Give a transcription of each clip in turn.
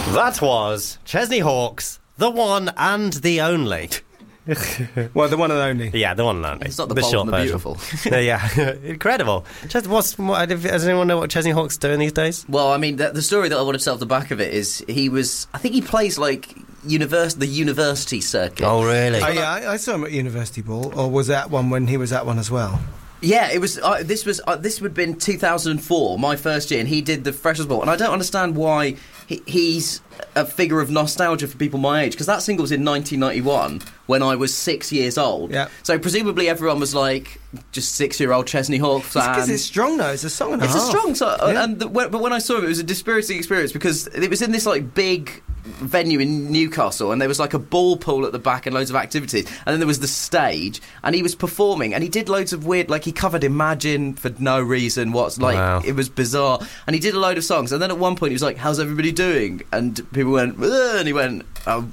That was Chesney Hawkes, the one and the only. Well, the one and only. Yeah, the one and only. It's not the bold short and the version. beautiful. Yeah, incredible. Does anyone know what Chesney Hawkes doing these days? Well, I mean, the story that I wanted to tell off the back of it is I think he plays like the university circuit. Oh, really? Oh, yeah, I saw him at University Ball, or was that one when he was at one as well? Yeah, it was. This would have been 2004, my first year, and he did the Freshers' Ball. And I don't understand why he's a figure of nostalgia for people my age, because that single was in 1991 when I was 6 years old. Yeah. So presumably everyone was like just 6-year-old Chesney Hawkes fans. Because it's strong though. It's a song and a half. It's a strong song, Yeah. but when I saw him, it was a dispiriting experience because it was in this like big venue in Newcastle, and there was like a ball pool at the back and loads of activities, and then there was the stage, and he was performing, and he did loads of weird, like he covered Imagine for no reason. Wow. It was bizarre, and he did a load of songs, and then at one point he was like, "How's everybody doing?" And people went, "Ugh," and he went,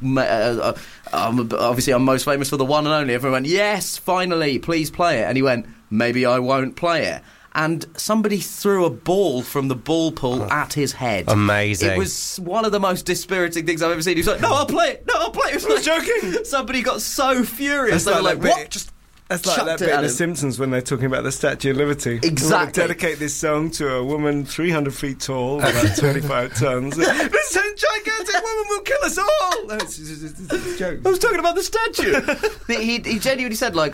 "Obviously I'm most famous for the one and only." Everyone went, "Yes, finally, please play it." And he went, "Maybe I won't play it." And somebody threw a ball from the ball pool at his head. Amazing. It was one of the most dispiriting things I've ever seen. He was like, "No, I'll play it. No, I'll play it." I was joking. Somebody got so furious. They were like, "What?" Just that's like that chucked it bit at in The him. Simpsons when they're talking about the Statue of Liberty. Exactly. We want to dedicate this song to a woman 300 feet tall, about 25 tons. This gigantic woman will kill us all. No, it's a joke. I was talking about the statue. he genuinely said like,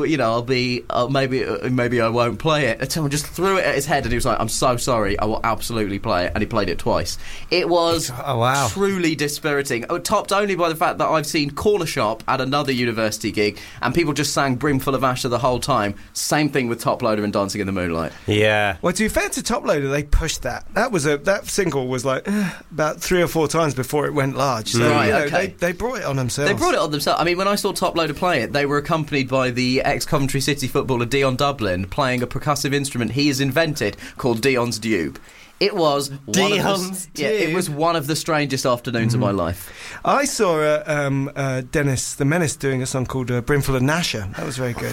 maybe I won't play it. And someone just threw it at his head, and he was like, "I'm so sorry, I will absolutely play it." And he played it twice. It was truly dispiriting. Topped only by the fact that I've seen Corner Shop at another university gig, and people just sang Brimful of Asher the whole time. Same thing with Top Loader and Dancing in the Moonlight. Yeah. Well, to be fair to Top Loader, they pushed that. That single was like about 3 or 4 times before it went large. So, Right, you know, okay. they brought it on themselves. They brought it on themselves. I mean, when I saw Top Loader play it, they were accompanied by the ex-Coventry City footballer Dion Dublin playing a percussive instrument he has invented called Dion's Dube. It was it was one of the strangest afternoons of my life. I saw Dennis the Menace doing a song called Brimful of Nasher. That was very good.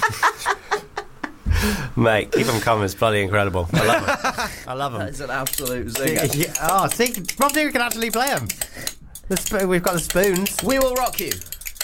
Mate, keep them coming. It's bloody incredible. I love them. I love them. That's an absolute zinger. Yeah. Oh, see, Rob Deere can actually play them. We've got the spoons. We will rock you.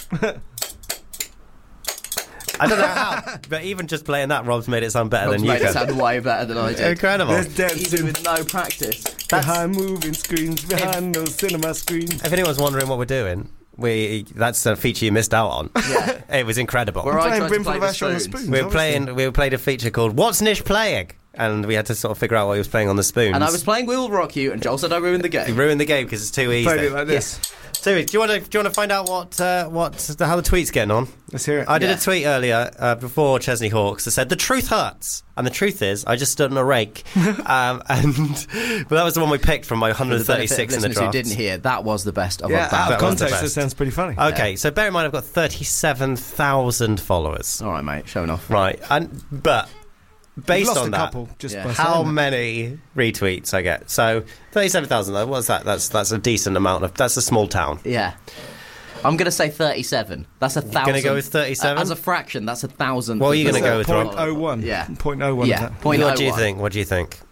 I don't know how, but even just playing that, Rob's made it sound better Rob's than you made it can. sound way better than I did. Incredible. There's dancing Even with no practice. behind moving screens, behind those cinema screens. If anyone's wondering what we're doing, that's a feature you missed out on. Yeah. It was incredible. Where I Playing tried to Brimful play of the Asher on the spoons. spoons. We played a feature called "What's Nish Playing?" and we had to sort of figure out what he was playing on the spoons. And I was playing We Will Rock You, and Joel said I ruined the He game. ruined the game because it's too easy. Played it like this. So, do you want to find out how the tweet's getting on? Let's hear it. I did a tweet earlier before Chesney Hawkes that said the truth hurts, and the truth is I just stood on a rake, but that was the one we picked from my 136 in the Listeners draft. who didn't hear, that was the best of Yeah, our band. out of That was the context, that best. sounds pretty funny. Okay, so bear in mind I've got 37,000 followers. All right, mate, showing off. Right, but We've based lost on a that, couple just Yeah. by how saying that. many retweets I get? So 37,000. Though, what's that? That's a decent amount of. That's a small town. Yeah. I'm going to say 37. That's 1,000. Gonna go with 37? As a fraction, that's 1,000. What are you gonna go with, Rob? 0.01. Yeah. 0.01 Yeah. of that. Point What do you 01. think? What do you think?